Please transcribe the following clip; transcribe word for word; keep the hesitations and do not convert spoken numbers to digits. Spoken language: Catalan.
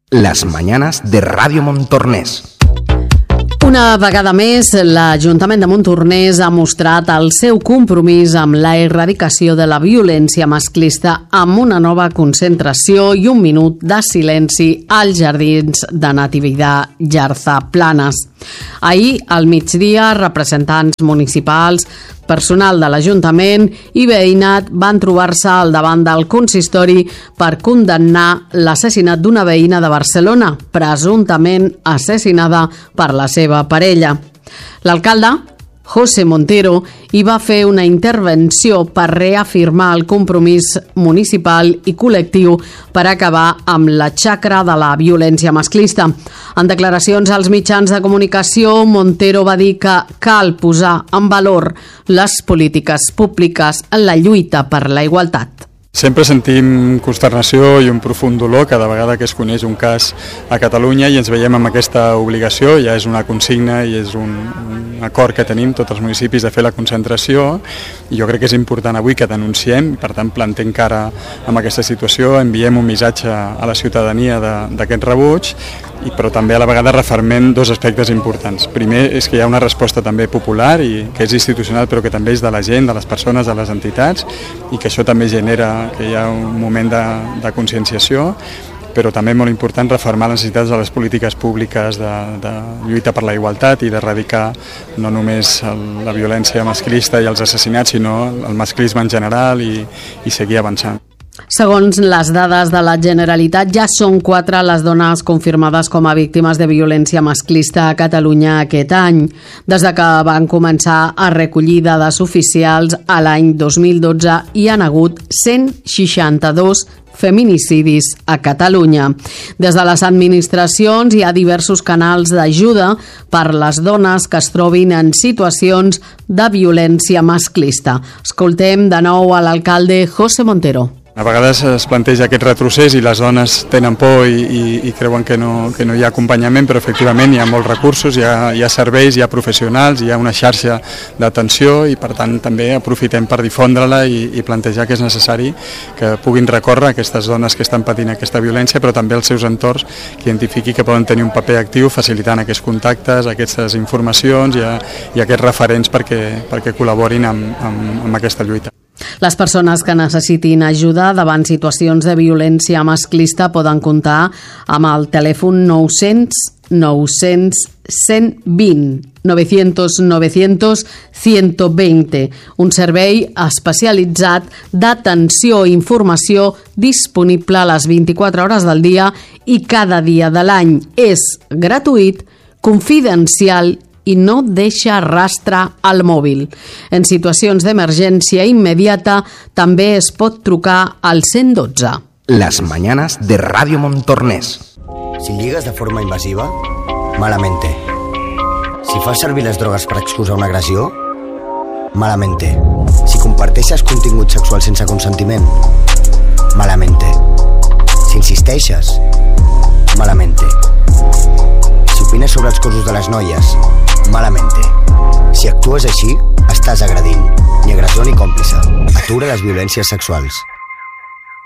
Las mañanas de Ràdio Montornès. Una vegada més, l'Ajuntament de Montornès ha mostrat el seu compromís amb la erradicació de la violència masclista amb una nova concentració i un minut de silenci als jardins de Natividad Jarza Planes. Ahir, al migdia, representants municipals, personal de l'Ajuntament i veïnat van trobar-se al davant del consistori per condemnar l'assassinat d'una veïna de Barcelona, presumptament assassinada per la seva parella. L'alcalde, José Montero, hi va fer una intervenció per reafirmar el compromís municipal i col·lectiu per acabar amb la xacra de la violència masclista. En declaracions als mitjans de comunicació, Montero va dir que cal posar en valor les polítiques públiques en la lluita per la igualtat. Sempre sentim consternació i un profund dolor cada vegada que es coneix un cas a Catalunya i ens veiem amb aquesta obligació, ja és una consigna i és un, un acord que tenim tots els municipis de fer la concentració, i jo crec que és important avui que denunciem, per tant plantem cara amb aquesta situació, enviem un missatge a la ciutadania d'aquest rebuig, i, però també a la vegada refermem dos aspectes importants. Primer és que hi ha una resposta també popular i que és institucional però que també és de la gent, de les persones, de les entitats, i que això també genera que hi ha un moment de, de conscienciació, però també molt important refermar les necessitats de les polítiques públiques de, de lluita per la igualtat i d'erradicar no només el, la violència masclista i els assassinats, sinó el masclisme en general i, i seguir avançant. Segons les dades de la Generalitat, ja són quatre les dones confirmades com a víctimes de violència masclista a Catalunya aquest any, des de que van començar a recollir dades oficials a l'any dos mil dotze hi han hagut cent seixanta-dos feminicidis a Catalunya. Des de les administracions hi ha diversos canals d'ajuda per les dones que es trobin en situacions de violència masclista. Escoltem de nou a l'alcalde José Montero. A vegades es planteja aquest retrocés i les dones tenen por i, i, i creuen que no, que no hi ha acompanyament, però efectivament hi ha molts recursos, hi ha, hi ha serveis, hi ha professionals, hi ha una xarxa d'atenció i per tant també aprofitem per difondre-la i, i plantejar que és necessari que puguin recórrer aquestes dones que estan patint aquesta violència, però també els seus entorns que identifiqui que poden tenir un paper actiu facilitant aquests contactes, aquestes informacions i, i aquests referents perquè, perquè col·laborin amb, amb, amb aquesta lluita. Les persones que necessitin ajuda davant situacions de violència masclista poden comptar amb el telèfon nou-cents nou-cents cent vint, nou-cents nou-cents cent vint, un servei especialitzat d'atenció i informació disponible a les vint-i-quatre hores del dia i cada dia de l'any. És gratuït, confidencial i no deixa rastre al mòbil. En situacions d'emergència immediata també es pot trucar al cent dotze. Las mañanas de Ràdio Montornès. Si lligues de forma invasiva, malamente. Si fas servir les drogues per excusar una agressió, malamente. Si comparteixes contingut sexual sense consentiment, malamente. Si insisteixes, malamente. Si opines sobre els cossos de les noies, malamente. Si actues així, estàs agredint. Ni agressor ni còmplice. Atura les violències sexuals.